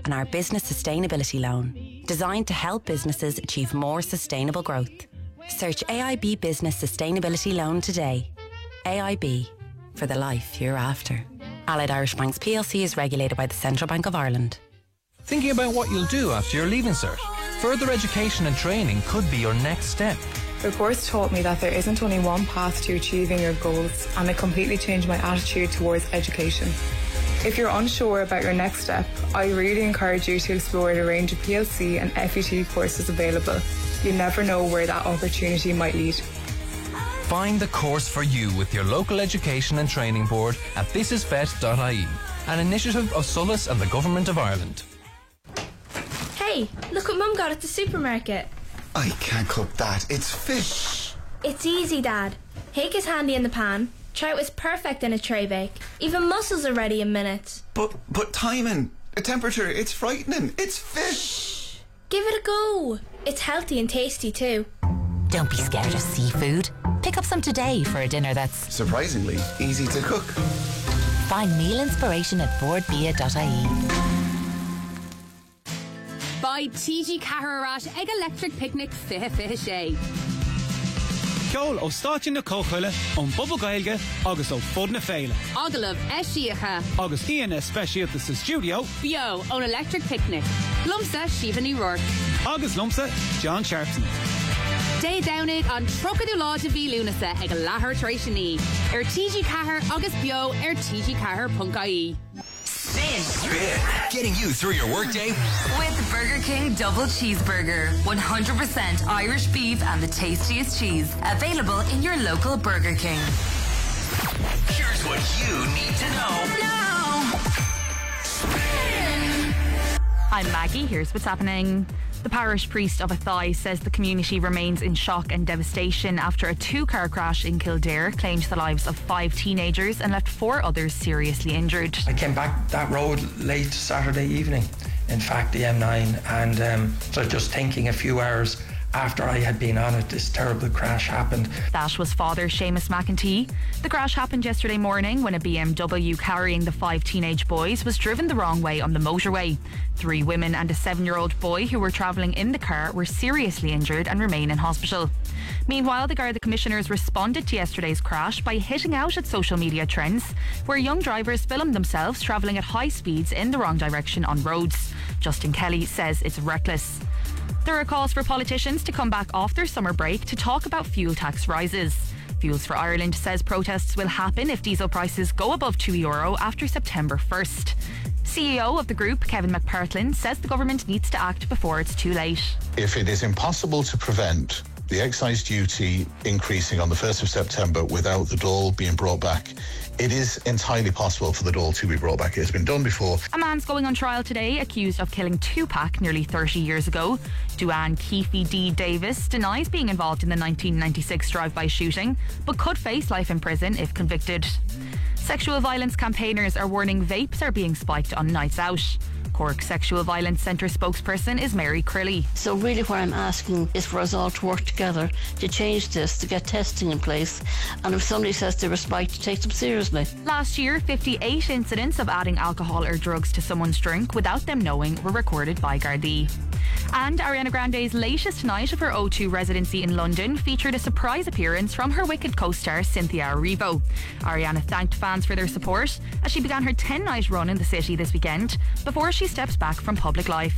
and our Business Sustainability Loan, designed to help businesses achieve more sustainable growth. Search AIB Business Sustainability Loan today. AIB, for the life you're after. Allied Irish Banks plc is regulated by the Central Bank of Ireland. Thinking about what you'll do after your Leaving Cert? Further education and training could be your next step. The course taught me that there isn't only one path to achieving your goals, and it completely changed my attitude towards education. If you're unsure about your next step, I really encourage you to explore the range of PLC and FET courses available. You never know where that opportunity might lead. Find the course for you with your local education and training board at thisisvet.ie, an initiative of Solas and the Government of Ireland. Hey, look what Mum got at the supermarket. I can't cook that. It's fish. It's easy, Dad. Hake is handy in the pan. Trout is perfect in a tray bake. Even mussels are ready in minutes. But timing, the temperature, it's frightening. It's fish. Shh. Give it a go. It's healthy and tasty too. Don't be scared of seafood. Pick up some today for a dinner that's surprisingly easy to cook. Find meal inspiration at boardbia.ie. By TG Caharat Egg Electric Picnic Fihe Sé. Ceol ó stáití na cóchuile ón Bubba Gaeilge agus ó Fud na Féile. Agalamh Eisíocha. Agus Ian Especialta sa studio. Bio on Electric Picnic. Lumsa Siobhan Rourke. Agus Lumsa John Sharpson. Day Downig on Trocadú Láide Bhí Lúnasa ag Lahar Traisiní. TG Cahar agus Bio TGCahar.ie. Spin. Getting you through your workday with Burger King Double Cheeseburger. 100% Irish beef and the tastiest cheese. Available in your local Burger King. Here's what you need to know. Now. Spin. I'm Maggie. Here's what's happening. The parish priest of Athy says the community remains in shock and devastation after a two-car crash in Kildare claimed the lives of 5 teenagers and left 4 others seriously injured. I came back that road late Saturday evening, in fact the M9, and so just thinking a few hours after I had been on it, this terrible crash happened. That was Father Seamus McEntee. The crash happened yesterday morning when a BMW carrying the 5 teenage boys was driven the wrong way on the motorway. 3 women and a 7-year-old boy who were travelling in the car were seriously injured and remain in hospital. Meanwhile, the Garda Commissioners responded to yesterday's crash by hitting out at social media trends where young drivers filmed themselves travelling at high speeds in the wrong direction on roads. Justin Kelly says it's reckless. There are calls for politicians to come back off their summer break to talk about fuel tax rises. Fuels for Ireland says protests will happen if diesel prices go above €2 after September 1st. CEO of the group, Kevin McPartlin, says the government needs to act before it's too late. If it is impossible to prevent the excise duty increasing on the 1st of September without the Dáil being brought back, it is entirely possible for the Dáil to be brought back. It has been done before. A man's going on trial today accused of killing Tupac nearly 30 years ago. Duane Keefe D. Davis denies being involved in the 1996 drive-by shooting, but could face life in prison if convicted. Sexual violence campaigners are warning vapes are being spiked on nights out. Cork Sexual Violence Centre spokesperson is Mary Crilly. So really what I'm asking is for us all to work together to change this, to get testing in place, and if somebody says they're a spike, to take them seriously. Last year, 58 incidents of adding alcohol or drugs to someone's drink without them knowing were recorded by Gardaí. And Ariana Grande's latest night of her O2 residency in London featured a surprise appearance from her Wicked co-star Cynthia Erivo. Ariana thanked fans for their support as she began her 10-night run in the city this weekend before she steps back from public life.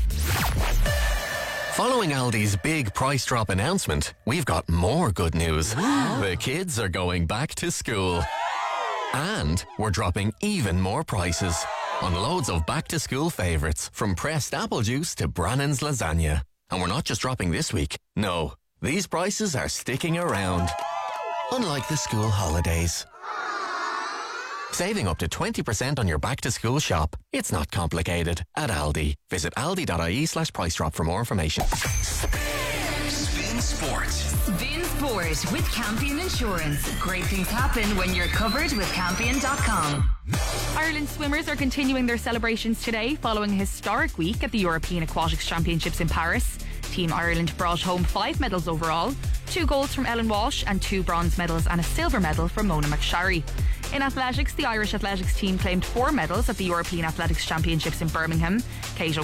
Following Aldi's big price drop announcement, we've got more good news. The kids are going back to school. And we're dropping even more prices on loads of back-to-school favourites, from pressed apple juice to Brannan's lasagna. And we're not just dropping this week. No, these prices are sticking around. Unlike the school holidays. Saving up to 20% on your back-to-school shop. It's not complicated. At Aldi. Visit aldi.ie/price drop for more information. Spin Sport. Spin Sport with Campion Insurance. Great things happen when you're covered with Campion.com. Ireland swimmers are continuing their celebrations today following a historic week at the European Aquatics Championships in Paris. Team Ireland brought home 5 medals overall, 2 golds from Ellen Walsh and 2 bronze medals and a silver medal from Mona McSharry. In athletics, the Irish athletics team claimed 4 medals at the European Athletics Championships in Birmingham. Kate